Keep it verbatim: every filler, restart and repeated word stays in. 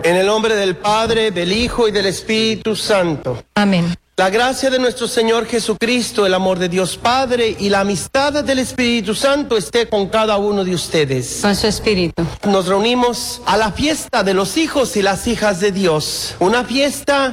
En el nombre del Padre, del Hijo y del Espíritu Santo. Amén. La gracia de nuestro Señor Jesucristo, el amor de Dios Padre y la amistad del Espíritu Santo esté con cada uno de ustedes. Con su espíritu. Nos reunimos a la fiesta de los hijos y las hijas de Dios. Una fiesta